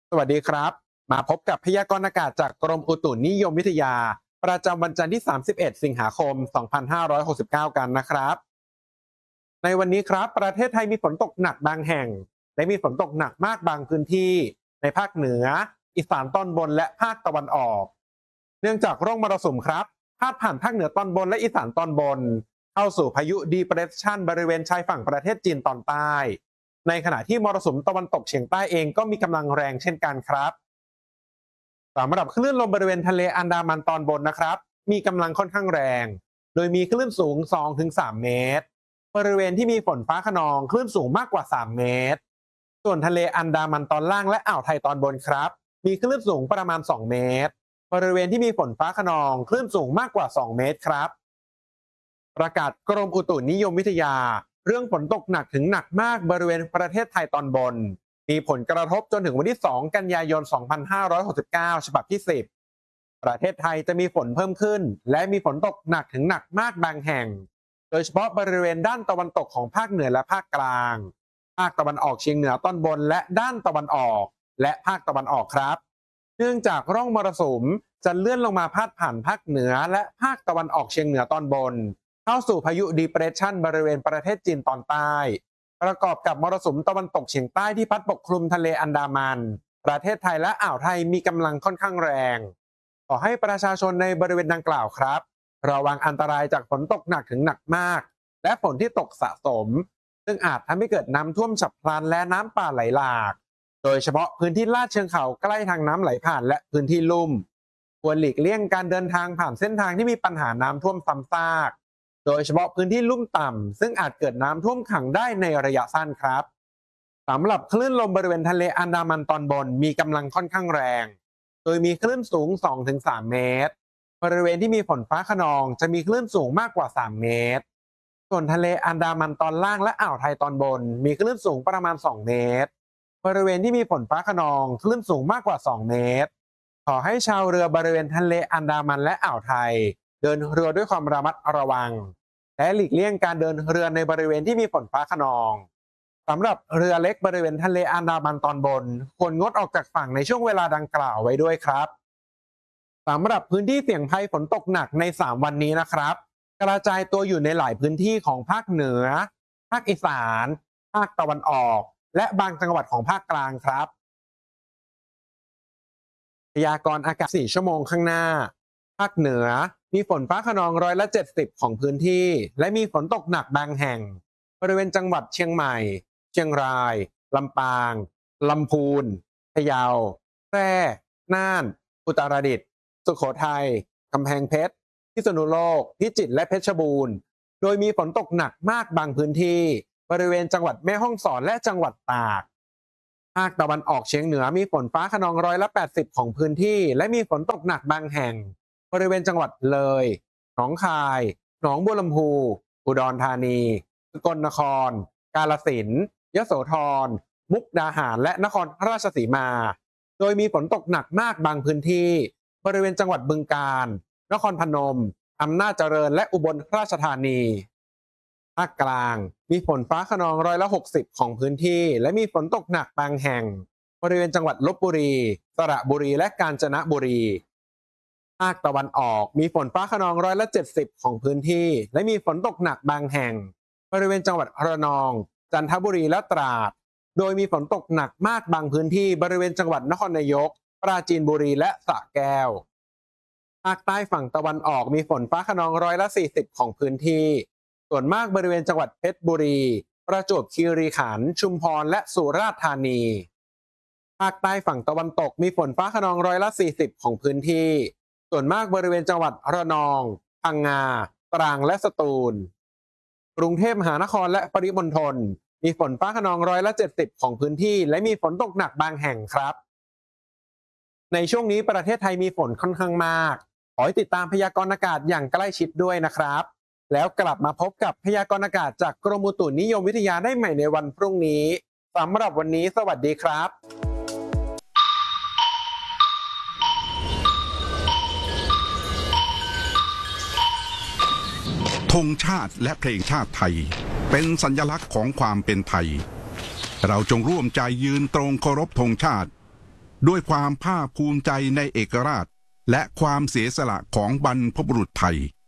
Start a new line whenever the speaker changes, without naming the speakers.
สวัสดีครับมาพบกับพยากรณ์อากาศจากกรมอุตุนิยมวิทยาประจำวันจันทร์ที่31สิงหาคม2569กันนะครับในวันนี้ครับประเทศไทยมีฝนตกหนักบางแห่งและมีฝนตกหนักมากบางพื้นที่ในภาคเหนืออีสานตอนบนและภาคตะวันออกเนื่องจากร่องมรสุมครับพาดผ่านภาคเหนือตอนบนและอีสานตอนบนเข้าสู่พายุดีเพรสชันบริเวณชายฝั่งประเทศจีนตอนใต้ในขณะที่มรสุมตะวันตกเฉียงใต้เองก็มีกำลังแรงเช่นกันครับสำหรับคลื่นลมบริเวณทะเลอันดามันตอนบนนะครับมีกำลังค่อนข้างแรงโดยมีคลื่นสูง 2-3 เมตรบริเวณที่มีฝนฟ้าคะนองคลื่นสูงมากกว่า 3 เมตรส่วนทะเลอันดามันตอนล่างและอ่าวไทยตอนบนครับมีคลื่นสูงประมาณ 2 เมตรบริเวณที่มีฝนฟ้าคะนองคลื่นสูงมากกว่า 2 เมตรครับประกาศกรมอุตุนิยมวิทยาเรื่องฝนตกหนักถึงหนักมากบริเวณประเทศไทยตอนบนมีผลกระทบจนถึงวันที่ 2 กันยายน 2569 ฉบับที่ 10 ประเทศไทยจะมีฝนเพิ่มขึ้นและมีฝนตกหนักถึงหนักมากบางแห่งโดยเฉพาะบริเวณด้านตะวันตกของภาคเหนือและภาคกลางภาคตะวันออกเฉียงเหนือตอนบนและด้านตะวันออกและภาคตะวันออกครับเนื่องจากร่องมรสุมจะเลื่อนลงมาพาดผ่านภาคเหนือและภาคตะวันออกเฉียงเหนือตอนบนเข้าสู่พายุดีเพรสชันบริเวณประเทศจีนตอนใต้ประกอบกับมรสุมตะวันตกเฉียงใต้ที่พัดปกคลุมทะเลอันดามันประเทศไทยและอ่าวไทยมีกำลังค่อนข้างแรงขอให้ประชาชนในบริเวณดังกล่าวครับระวังอันตรายจากฝนตกหนักถึงหนักมากและฝนที่ตกสะสมซึ่งอาจทำให้เกิดน้ำท่วมฉับพลันและน้ำป่าไหลหลากโดยเฉพาะพื้นที่ลาดเชิงเขาใกล้ทางน้ำไหลผ่านและพื้นที่ลุ่มควรหลีกเลี่ยงการเดินทางผ่านเส้นทางที่มีปัญหาน้ำท่วมซ้ำซากโดยเฉพาะพื้นที่ลุ่มต่ำซึ่งอาจเกิดน้ำท่วมขังได้ในระยะสั้นครับสำหรับคลื่นลมบริเวณทะเลอันดามันตอนบนมีกำลังค่อนข้างแรงโดยมีคลื่นสูง 2-3 เมตรบริเวณที่มีฝนฟ้าคะนองจะมีคลื่นสูงมากกว่า 3 เมตรส่วนทะเลอันดามันตอนล่างและอ่าวไทยตอนบนมีคลื่นสูงประมาณ 2 เมตรบริเวณที่มีฝนฟ้าคะนองคลื่นสูงมากกว่า 2 เมตรขอให้ชาวเรือบริเวณทะเลอันดามันและอ่าวไทยเดินเรือด้วยความระมัดระวังและหลีกเลี่ยงการเดินเรือในบริเวณที่มีฝนฟ้าคะนองสำหรับเรือเล็กบริเวณทะเลอันดามันตอนบนควรงดออกจากฝั่งในช่วงเวลาดังกล่าวไว้ด้วยครับสำหรับพื้นที่เสี่ยงภัยฝนตกหนักใน3วันนี้นะครับกระจายตัวอยู่ในหลายพื้นที่ของภาคเหนือภาคอีสานภาคตะวันออกและบางจังหวัดของภาคกลางครับพยากรณ์อากาศ4ชั่วโมงข้างหน้าภาคเหนือมีฝนฟ้าคะนอง70%ของพื้นที่และมีฝนตกหนักบางแห่งบริเวณจังหวัดเชียงใหม่เชียงรายลำปางลำพูนพะเยาแพร่น่านอุตรดิตถ์สุโขทัยกำแพงเพชรพิษณุโลกพิจิตรและเพชรบูรณ์โดยมีฝนตกหนักมากบางพื้นที่บริเวณจังหวัดแม่ฮ่องสอนและจังหวัดตากภาคตะวันออกเฉียงเหนือมีฝนฟ้าคะนอง80%ของพื้นที่และมีฝนตกหนักบางแห่งบริเวณจังหวัดเลยหนองคายหนองบัวลำพูอุดรธานีสกลนครกาฬสินธุ์ยโสธรมุกดาหารและนครราชสีมาโดยมีฝนตกหนักมากบางพื้นที่บริเวณจังหวัดบึงกาฬนครพนมอำนาจเจริญและอุบลราชธานีภาคกลางมีฝนฟ้าคะนอง60%ของพื้นที่และมีฝนตกหนักบางแห่งบริเวณจังหวัดลพบุรีสระบุรีและกาญจนบุรีภาคตะวันออกมีฝนฟ้าคะนอง70%ของพื้นที่และมีฝนตกหนักบางแห่งบริเวณจังหวัดระนองจันทบุรีและตราดโดยมีฝนตกหนักมากบางพื้นที่บริเวณจังหวัดนครนายกปราจีนบุรีและสระแก้วภาคใต้ฝั่งตะวันออกมีฝนฟ้าคะนอง40%ของพื้นที่ส่วนมากบริเวณจังหวัดเพชรบุรีประจวบคีรีขันธ์ชุมพรและสุราษฎร์ธานีภาคใต้ฝั่งตะวันตกมีฝนฟ้าคะนอง40%ของพื้นที่ส่วนมากบริเวณจังหวัดระนองพังงาตรังและสตูลกรุงเทพมหานครและปริมณฑลมีฝนฟ้าคะนอง70%ของพื้นที่และมีฝนตกหนักบางแห่งครับในช่วงนี้ประเทศไทยมีฝนค่อนข้างมากขอให้ติดตามพยากรณ์อากาศอย่างใกล้ชิดด้วยนะครับแล้วกลับมาพบกับพยากรณ์อากาศจากกรมอุตุนิยมวิทยาได้ใหม่ในวันพรุ่งนี้สำหรับวันนี้สวัสดีครับ
ธงชาติและเพลงชาติไทยเป็นสัญลักษณ์ของความเป็นไทยเราจงร่วมใจยืนตรงเคารพธงชาติด้วยความภาคภูมิใจในเอกราชและความเสียสละของบรรพบุรุษไทย